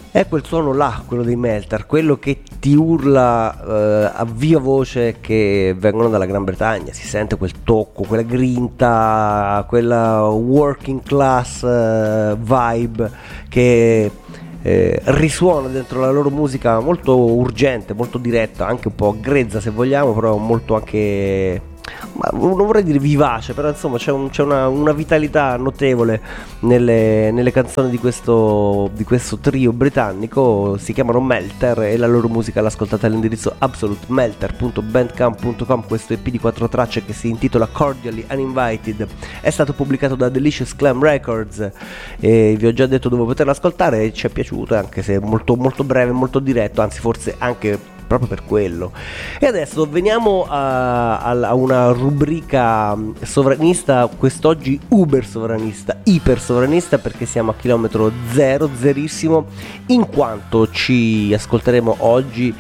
È quel suono là, quello dei Melter, quello che ti urla a viva voce che vengono dalla Gran Bretagna. Si sente quel tocco, quella grinta, quella working class vibe che risuona dentro la loro musica, molto urgente, molto diretta, anche un po' grezza se vogliamo, però molto anche, ma non vorrei dire vivace, però insomma c'è una vitalità notevole nelle canzoni di questo trio britannico. Si chiamano Melter e la loro musica l'ascoltate all'indirizzo absolutemelter.bandcamp.com. Questo EP di 4 tracce che si intitola Cordially Uninvited è stato pubblicato da Delicious Clam Records e vi ho già detto dove poterlo ascoltare e ci è piaciuto, anche se è molto, molto breve, molto diretto, anzi forse anche proprio per quello. E adesso veniamo a una rubrica sovranista, quest'oggi uber sovranista, iper sovranista, perché siamo a chilometro zero, zerissimo, in quanto ci ascolteremo oggi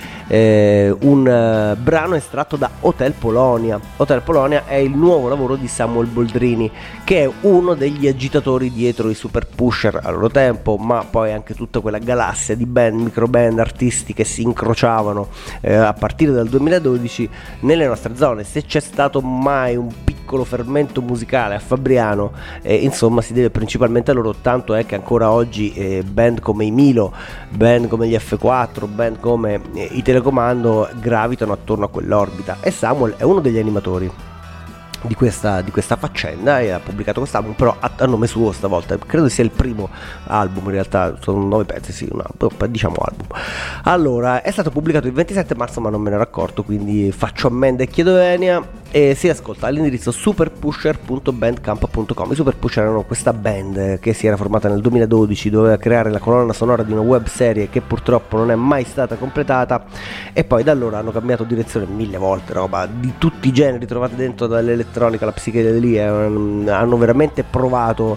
un brano estratto da Hotel Polonia. Hotel Polonia è il nuovo lavoro di Samuel Boldrini, che è uno degli agitatori dietro i Super Pusher a loro tempo, ma poi anche tutta quella galassia di band, micro band, artisti che si incrociavano a partire dal 2012 nelle nostre zone. Se c'è stato mai un piccolo fermento musicale a Fabriano, insomma si deve principalmente a loro, tanto è che ancora oggi band come i Milo, band come gli F4, band come i Telecomando gravitano attorno a quell'orbita, e Samuel è uno degli animatori di questa faccenda e ha pubblicato quest'album, però a nome suo stavolta. Credo sia il primo album, in realtà sono 9 pezzi, sì, diciamo album. Allora, è stato pubblicato il 27 marzo ma non me ne ero accorto, quindi faccio ammenda e chiedo venia, e si ascolta all'indirizzo superpusher.bandcamp.com. I Super Pusher erano questa band che si era formata nel 2012, doveva creare la colonna sonora di una web serie che purtroppo non è mai stata completata, e poi da allora hanno cambiato direzione 1000 volte, roba di tutti i generi trovate dentro, dall'elettronica alla psichedelia, hanno veramente provato,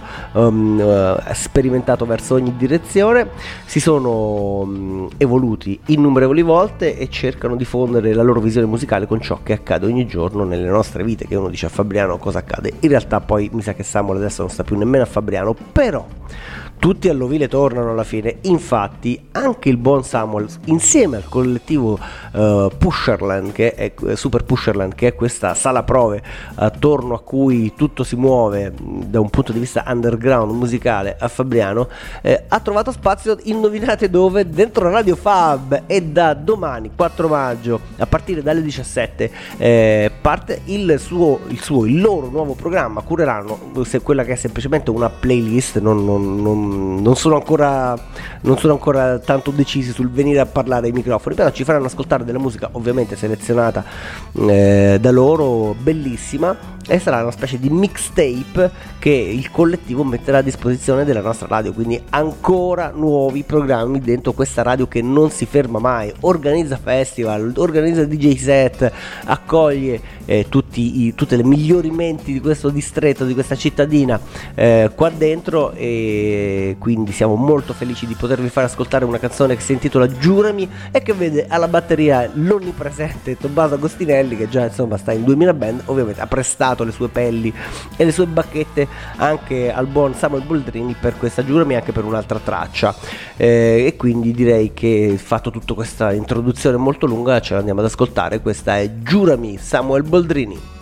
sperimentato verso ogni direzione, si sono evoluti innumerevoli volte e cercano di fondere la loro visione musicale con ciò che accade ogni giorno nelle nostre vite, che uno dice a Fabriano cosa accade. In realtà poi mi sa che Samuel adesso non sta più nemmeno a Fabriano, però tutti all'ovile tornano alla fine. Infatti anche il buon Samuel, insieme al collettivo Pusherland, che è Super Pusherland, che è questa sala prove attorno a cui tutto si muove da un punto di vista underground musicale a Fabriano, ha trovato spazio, indovinate dove? Dentro Radio Fab. E da domani 4 maggio a partire dalle 17 parte il loro nuovo programma. Cureranno quella che è semplicemente una playlist, non sono ancora tanto decisi sul venire a parlare ai microfoni, però ci faranno ascoltare della musica ovviamente selezionata da loro, bellissima, e sarà una specie di mixtape che il collettivo metterà a disposizione della nostra radio. Quindi ancora nuovi programmi dentro questa radio che non si ferma mai, organizza festival, organizza DJ set, accoglie tutte le migliori menti di questo distretto, di questa cittadina qua dentro, e quindi siamo molto felici di potervi fare ascoltare una canzone che si intitola Giurami e che vede alla batteria l'onnipresente Tommaso Agostinelli, che già insomma sta in 2000 band, ovviamente ha prestato le sue pelli e le sue bacchette anche al buon Samuel Boldrini per questa Giurami e anche per un'altra traccia, e quindi direi che, fatto tutta questa introduzione molto lunga, ce l'andiamo ad ascoltare. Questa è Giurami, Samuel Boldrini.